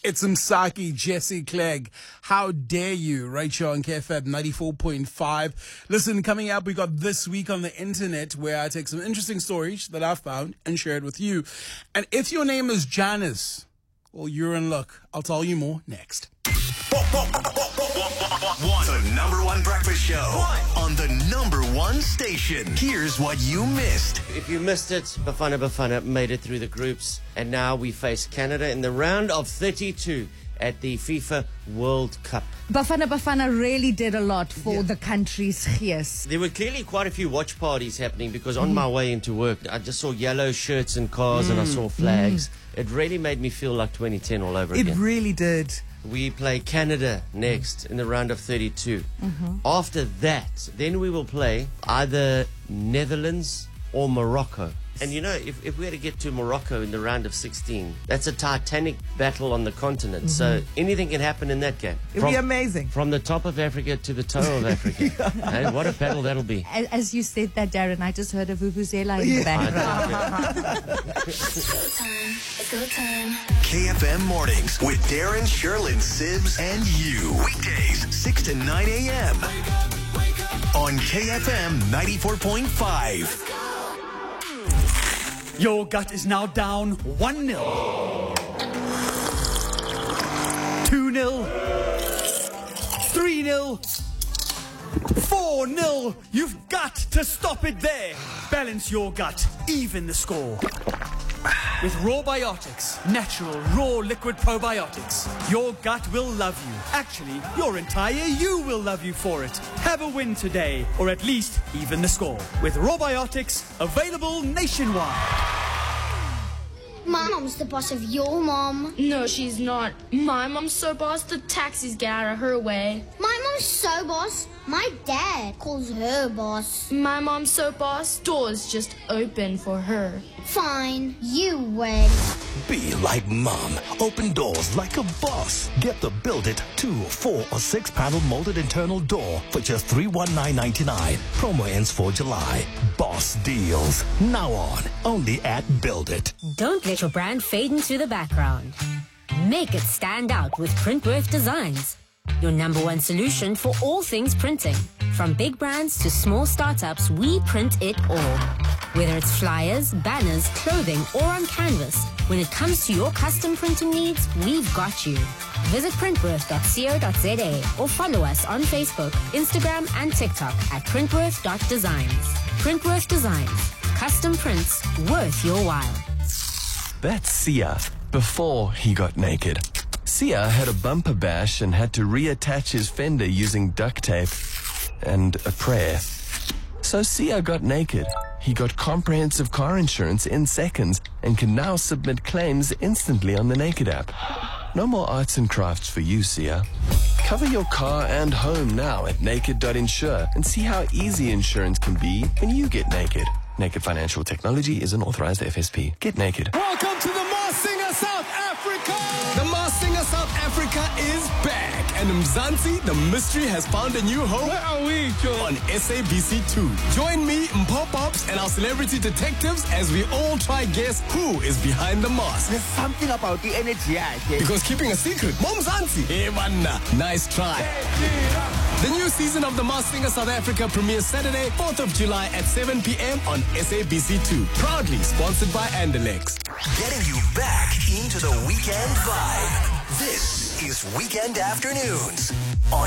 It's Msaki, Jesse Clegg. How dare you? Right here on KFM 94.5. Listen, coming up, we got This Week on the Internet, where I take some interesting stories that I found and share it with you. And if your name is Janice, well, you're in luck. I'll tell you more next. The number one breakfast show on the number one station. Here's what you missed. If you missed it, Bafana made it through the groups, and now we face Canada in the round of 32 at the FIFA World Cup. Bafana really did a lot for the country's gees. There were clearly quite a few watch parties happening because on my way into work, I just saw yellow shirts and cars and I saw flags. It really made me feel like 2010 all over again. It really did. We play Canada next in the round of 32. After that, then we will play either Netherlands or Morocco. And you know, if we had to get to Morocco in the round of 16, that's a titanic battle on the continent. So anything can happen in that game. It'll be amazing. From the top of Africa to the toe of Africa. Hey, what a battle that'll be. As you said that, Darren, I just heard a vuvuzela in the background. It's go time. KFM Mornings with Darren, Sherlyn, Sibs, and you. Weekdays, 6 to 9 a.m. on KFM 94.5. Your gut is now down 1-0. 2-0. 3-0. 4-0. You've got to stop it there. Balance your gut. Even the score. With Rawbiotics, natural, raw liquid probiotics, your gut will love you. Actually, your entire you will love you for it. Have a win today, or at least even the score. With Rawbiotics, available nationwide. My mom's the boss of your mom. No, she's not. My mom's so boss, the taxis get out of her way. My mom's so boss, my dad calls her boss. My mom's so boss, doors just open for her. Fine, you win. Be like mom. Open doors like a boss. Get the Build It 2, 4, or 6 panel molded internal door for just $319.99. Promo ends for July. Boss deals. Now on. Only at Build It. Don't let your brand fade into the background. Make it stand out with Printworth Designs. Your number one solution for all things printing. From big brands to small startups, we print it all. Whether it's flyers, banners, clothing, or on canvas, when it comes to your custom printing needs, we've got you. Visit printworth.co.za or follow us on Facebook, Instagram, and TikTok at printworth.designs. Printworth Designs. Custom prints worth your while. That's Sia before he got naked. Sia had a bumper bash and had to reattach his fender using duct tape and a prayer. So Sia got naked. He got comprehensive car insurance in seconds and can now submit claims instantly on the Naked app. No more arts and crafts for you, Sia. Cover your car and home now at naked.insure and see how easy insurance can be when you get naked. Naked Financial Technology is an authorized FSP. Get naked. Welcome to the Masked Singer South Africa! The Masked Singer South Africa is back. And Mzansi, the mystery, has found a new home. Where are we, Joe? On SABC2. Join me, Mpo Pops, and our celebrity detectives as we all try guess who is behind the mask. There's something about the energy, I think. Because keeping a secret, Mzansi. Hey, manna. Nice try. The new season of The Masked Singer South Africa premieres Saturday, 4th of July at 7 p.m. on SABC2. Proudly sponsored by Andalex. Getting you back into the weekend vibe. This is Weekend Afternoons on